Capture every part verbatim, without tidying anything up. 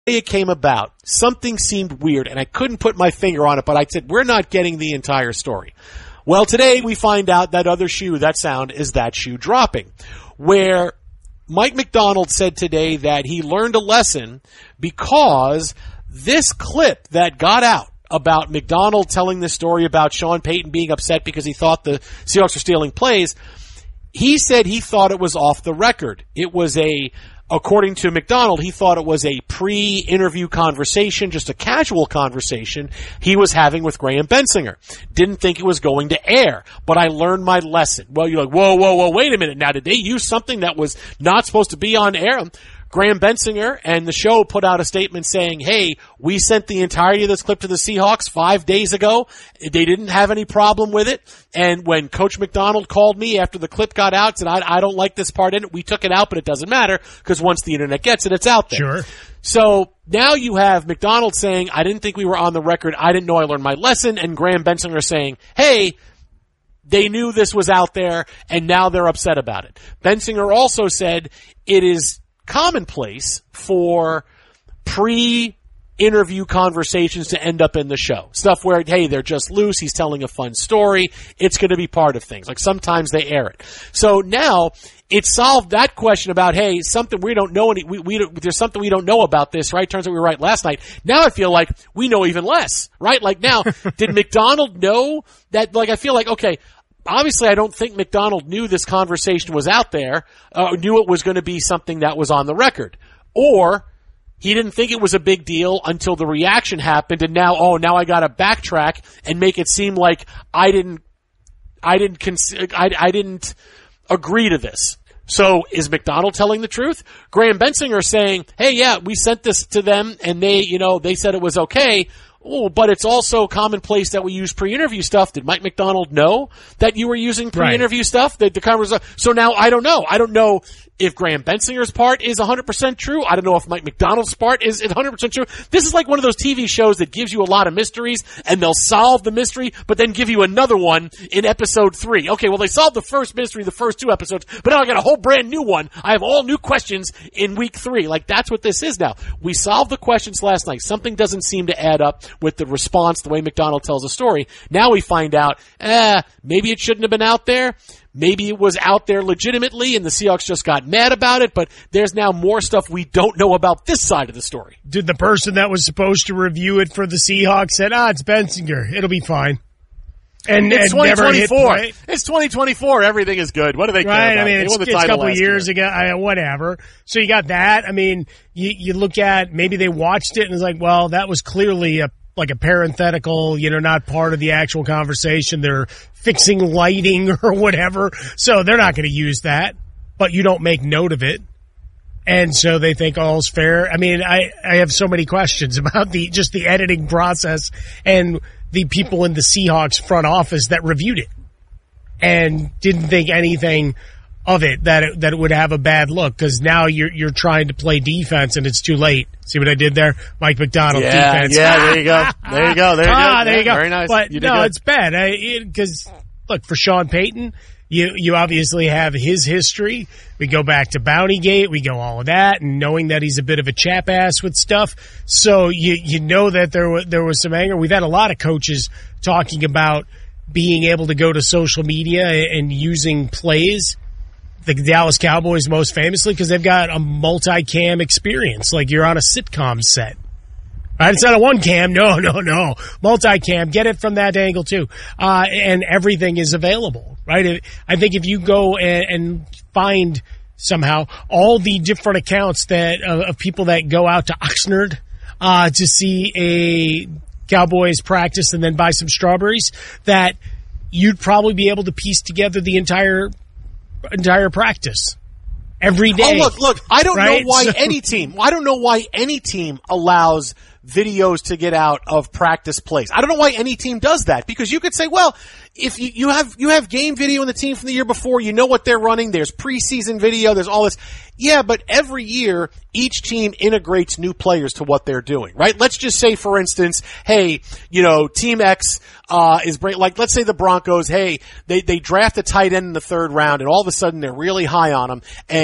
it came about, something seemed weird, and I couldn't put my finger on it, but I said, we're not getting the entire story. Well, today we find out that other shoe, that sound, is that shoe dropping, where Mike Macdonald said today that he learned a lesson because this clip that got out about Macdonald telling this story about Sean Payton being upset because he thought the Seahawks were stealing plays, he said he thought it was off the record. It was a, according to Macdonald, he thought it was a pre-interview conversation, just a casual conversation he was having with Graham Bensinger. Didn't think it was going to air, but I learned my lesson. Well, you're like, whoa, whoa, whoa, wait a minute. Now, did they use something that was not supposed to be on air? Graham Bensinger and the show put out a statement saying, hey, we sent the entirety of this clip to the Seahawks five days ago. They didn't have any problem with it. And when Coach Macdonald called me after the clip got out, said, I, I don't like this part in it. We took it out, but it doesn't matter because once the internet gets it, it's out there. Sure. So now you have Macdonald saying, I didn't think we were on the record. I didn't know I learned my lesson. And Graham Bensinger saying, hey, they knew this was out there and now they're upset about it. Bensinger also said it is commonplace for pre-interview conversations to end up in the show. Stuff where, hey, they're just loose, he's telling a fun story, it's going to be part of things. Like sometimes they air it. So now it solved that question about, hey, something we don't know any, we, we there's something we don't know about this, right? Turns out we were right last night. Now I feel like we know even less, right? Like now, did Macdonald know that, like I feel like, okay, obviously, I don't think Macdonald knew this conversation was out there, uh, knew it was going to be something that was on the record. Or he didn't think it was a big deal until the reaction happened, and now, oh, now I got to backtrack and make it seem like I didn't, I didn't, cons- I, I didn't agree to this. So is Macdonald telling the truth? Graham Bensinger saying, hey, yeah, we sent this to them, and they, you know, they said it was okay. Oh, but it's also commonplace that we use pre-interview stuff. Did Mike Macdonald know that you were using pre-interview right. stuff? The, the conversation. So now I don't know. I don't know if Graham Bensinger's part is one hundred percent true. I don't know if Mike Macdonald's part is one hundred percent true. This is like one of those T V shows that gives you a lot of mysteries, and they'll solve the mystery, but then give you another one in episode three. Okay, well, they solved the first mystery the first two episodes, but now I got a whole brand new one. I have all new questions in week three. Like, that's what this is now. We solved the questions last night. Something doesn't seem to add up with the response, the way Macdonald tells the story. Now we find out, eh, maybe it shouldn't have been out there. Maybe it was out there legitimately and the Seahawks just got mad about it, but there's now more stuff we don't know about this side of the story. Did the person that was supposed to review it for the Seahawks said, ah, it's Bensinger, it'll be fine. And it's and twenty twenty-four. Hit, it's twenty twenty-four. Everything is good. What do they right? care about? I mean, they it's, won the it's title a couple of years year. ago, I, whatever. So you got that. I mean, you, you look at, maybe they watched it and it's like, well, that was clearly a like a parenthetical, you know, not part of the actual conversation. They're fixing lighting or whatever. So they're not going to use that, but you don't make note of it. And so they think all's fair. I mean, I, I have so many questions about the, just the editing process and the people in the Seahawks front office that reviewed it and didn't think anything of it, that it, that it would have a bad look, because now you're you're trying to play defense and it's too late. See what I did there? Mike Macdonald, yeah, defense. Yeah, there you go. There you go. There you go. Ah, there yeah, you go. Very nice. But you did no, good. It's bad. Because, look, for Sean Payton, you, you obviously have his history. We go back to Bountygate. We go all of that, and knowing that he's a bit of a chap ass with stuff. So you you know that there was, there was some anger. We've had a lot of coaches talking about being able to go to social media and using plays. The Dallas Cowboys most famously, because they've got a multi-cam experience, like you're on a sitcom set. Right? It's not a one cam. No, no, no. Multi-cam. Get it from that angle too. Uh, and everything is available, right? I think if you go and, and find somehow all the different accounts that uh, of people that go out to Oxnard uh, to see a Cowboys practice and then buy some strawberries, that you'd probably be able to piece together the entire entire practice every day. Oh, look, look, I don't right? know why so, any team, I don't know why any team allows videos to get out of practice plays. I don't know why any team does that, because you could say, well, if you, you have, you have game video in the team from the year before, you know what they're running, there's preseason video, there's all this. Yeah, but every year, each team integrates new players to what they're doing, right? Let's just say, for instance, hey, you know, Team X, uh, is bring, like, let's say the Broncos, hey, they, they draft a tight end in the third round, and all of a sudden they're really high on him, and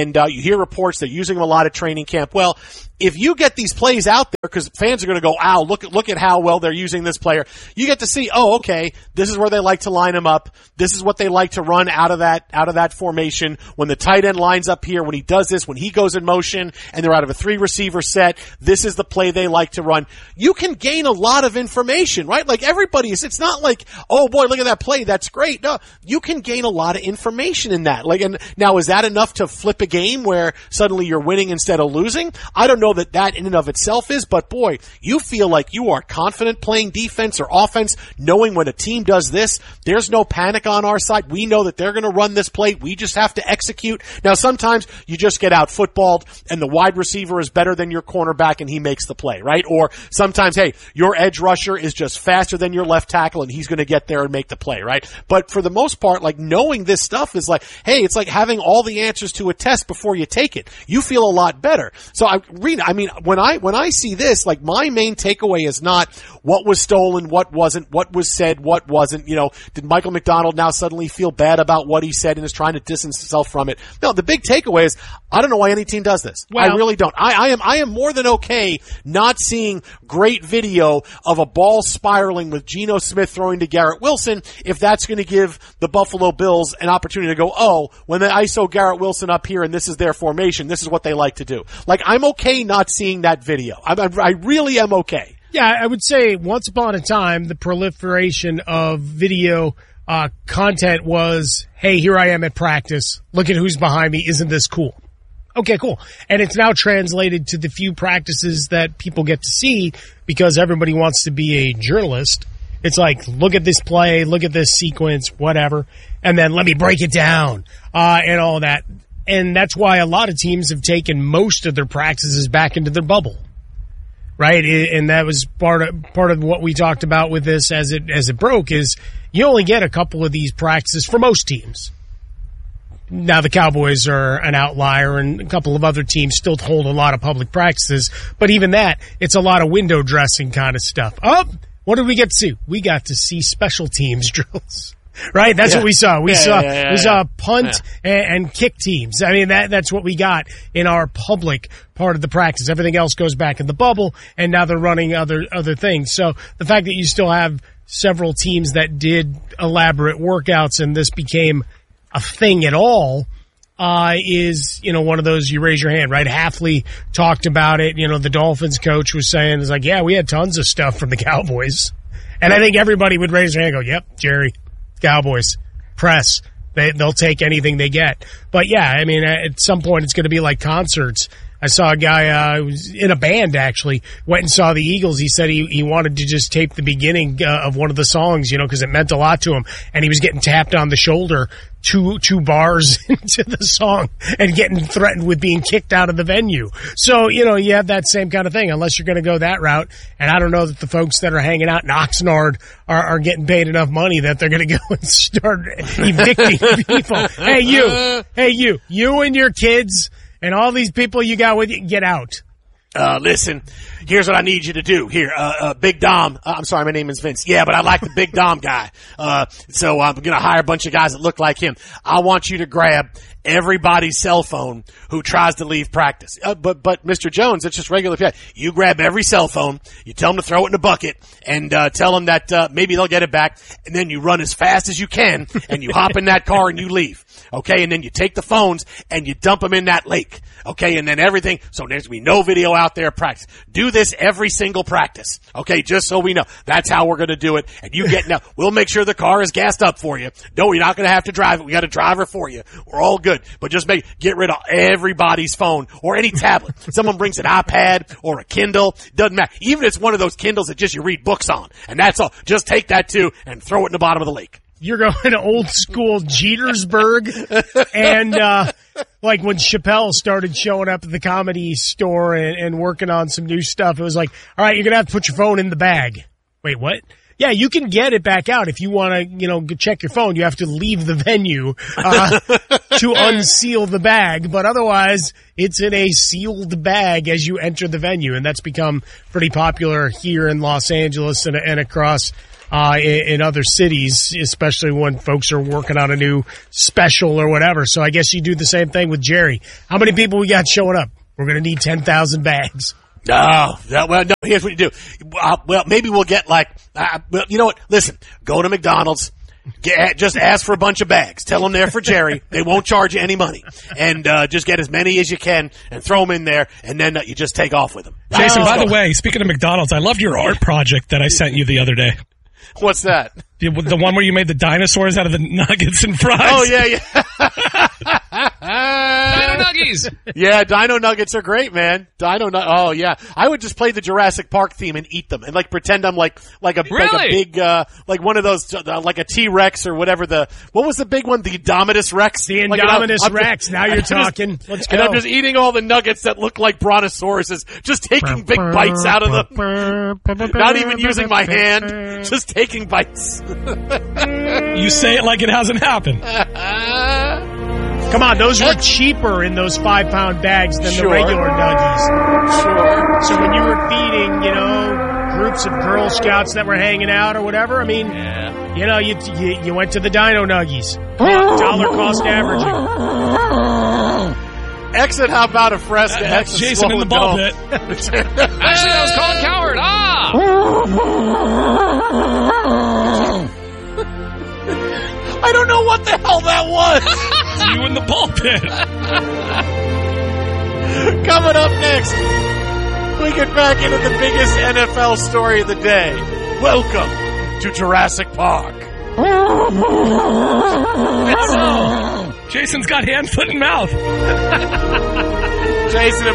and uh, you hear reports they're using them a lot at training camp. Well, if you get these plays out there, because fans are going to go, "Ow, look at look at how well they're using this player." You get to see, oh, okay, this is where they like to line him up. This is what they like to run out of that out of that formation. When the tight end lines up here, when he does this, when he goes in motion, and they're out of a three receiver set, this is the play they like to run. You can gain a lot of information, right? Like everybody is. It's not like, oh boy, look at that play, that's great. No, you can gain a lot of information in that. Like, and now is that enough to flip a game where suddenly you're winning instead of losing? I don't know that that in and of itself is, but boy, you feel like you are confident playing defense or offense, knowing when a team does this, there's no panic on our side. We know that they're going to run this play. We just have to execute. Now, sometimes you just get out footballed and the wide receiver is better than your cornerback and he makes the play, right? Or sometimes, hey, your edge rusher is just faster than your left tackle and he's going to get there and make the play, right? But for the most part, like knowing this stuff is like, hey, it's like having all the answers to a test before you take it. You feel a lot better. So I read, I mean, when I, when I see this, like my main takeaway is not what was stolen, what wasn't, what was said, what wasn't, you know, did Michael McDonald now suddenly feel bad about what he said and is trying to distance himself from it? No, the big takeaway is I don't know why any team does this. Well, I really don't. I, I am, I am more than okay not seeing great video of a ball spiraling with Geno Smith throwing to Garrett Wilson if that's going to give the Buffalo Bills an opportunity to go, oh, when they I S O Garrett Wilson up here and this is their formation, this is what they like to do. Like, I'm okay not seeing that video. I, I, I really am okay. Yeah, I would say once upon a time, the proliferation of video uh, content was, hey, here I am at practice. Look at who's behind me. Isn't this cool? Okay, cool. And it's now translated to the few practices that people get to see because everybody wants to be a journalist. It's like, look at this play, look at this sequence, whatever, and then let me break it down uh, and all that. And that's why a lot of teams have taken most of their practices back into their bubble, right? And that was part of part of what we talked about with this as it as it broke is you only get a couple of these practices for most teams. Now the Cowboys are an outlier, and a couple of other teams still hold a lot of public practices, but even that, it's a lot of window dressing kind of stuff. Oh, what did we get to see? We got to see special teams drills. Right? That's yeah. what we saw. We yeah, saw yeah, yeah, we saw punt yeah. and, and kick teams. I mean, that that's what we got in our public part of the practice. Everything else goes back in the bubble, and now they're running other other things. So the fact that you still have several teams that did elaborate workouts and this became a thing at all uh, is, you know, one of those you raise your hand, right? Hafley talked about it. You know, the Dolphins coach was saying, it's like, yeah, we had tons of stuff from the Cowboys. And I think everybody would raise their hand and go, yep, Jerry. Cowboys, press, they, they'll take anything they get. But yeah, I mean, at some point it's going to be like concerts. I saw a guy uh, who was in a band, actually, went and saw the Eagles. He said he, he wanted to just tape the beginning uh, of one of the songs, you know, because it meant a lot to him. And he was getting tapped on the shoulder two two bars into the song and getting threatened with being kicked out of the venue. So, you know, you have that same kind of thing, unless you're going to go that route. And I don't know that the folks that are hanging out in Oxnard are, are getting paid enough money that they're going to go and start evicting people. Hey, you. Hey, you. You and your kids and all these people you got with you, get out. Uh, listen, here's what I need you to do. Here, uh, uh, Big Dom. Uh, I'm sorry, my name is Vince. Yeah, but I like the Big Dom guy. Uh, so I'm going to hire a bunch of guys that look like him. I want you to grab everybody's cell phone who tries to leave practice. Uh, but, but Mister Jones, it's just regular. You grab every cell phone, you tell them to throw it in a bucket, and, uh, tell them that, uh, maybe they'll get it back, and then you run as fast as you can, and you hop in that car and you leave. Okay, and then you take the phones and you dump them in that lake. Okay, and then everything, so there's going to be no video out there practice. Do this every single practice. Okay, just so we know. That's how we're going to do it. And you get, now, we'll make sure the car is gassed up for you. No, you're not going to have to drive it. We got a driver for you. We're all good. But just make, get rid of everybody's phone or any tablet. Someone brings an iPad or a Kindle. Doesn't matter. Even if it's one of those Kindles that just you read books on. And that's all. Just take that too and throw it in the bottom of the lake. You're going to old school Jetersburg. And, uh, like when Chappelle started showing up at the Comedy Store and, and working on some new stuff, it was like, all right, you're going to have to put your phone in the bag. Wait, what? Yeah, you can get it back out. If you want to, you know, check your phone, you have to leave the venue, uh, to unseal the bag. But otherwise, it's in a sealed bag as you enter the venue. And that's become pretty popular here in Los Angeles and, and across uh, in, in other cities, especially when folks are working on a new special or whatever. So I guess you do the same thing with Jerry. How many people we got showing up? We're going to need ten thousand bags. No, no, well, no, here's what you do. Uh, well, maybe we'll get like, uh, well, you know what? Listen, go to McDonald's. Get, just ask for a bunch of bags. Tell them they're for Jerry. They won't charge you any money. And uh, just get as many as you can and throw them in there, and then uh, you just take off with them. Jason, by the way, speaking of McDonald's, I loved your art project that I sent you the other day. What's that? The, the one where you made the dinosaurs out of the nuggets and fries. Oh, yeah, yeah. Dino Nuggies. Yeah, Dino Nuggets are great, man. Dino nu- Oh, yeah. I would just play the Jurassic Park theme and eat them and like pretend I'm like like a Really? like a big uh like one of those uh, like a T-Rex or whatever the what was the big one? The Indominus Rex. The Like, Indominus I'm- I'm Rex. just- Now you're I'm just- talking. Let's go. And I'm just eating all the nuggets that look like brontosauruses, just taking big bites out of them. Not even using my hand, just taking bites. You say it like it hasn't happened. Come on, those were cheaper in those five-pound bags than Sure. the regular Nuggies. Sure. So when you were feeding, you know, groups of Girl Scouts that were hanging out or whatever, I mean, Yeah. you know, you, you you went to the Dino Nuggies. Dollar cost averaging. Exit, how about a Fresca? That's Exit Jason in the ball Swollen pit. Dome. Actually, that was Colin Coward. Ah! I don't know what the hell that was. You in the ball pit. Coming up next, we get back into the biggest N F L story of the day. Welcome to Jurassic Park. Jason's got hand, foot, and mouth. Jason and